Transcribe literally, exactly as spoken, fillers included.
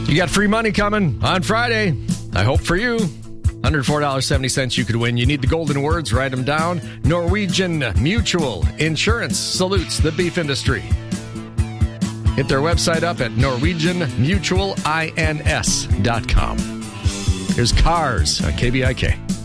You got free money coming on Friday. I hope for you. one hundred four dollars and seventy cents you could win. You need the golden words. Write them down. Norwegian Mutual Insurance salutes the beef industry. Hit their website up at norwegian mutual ins dot com. Here's Cars on K B I K.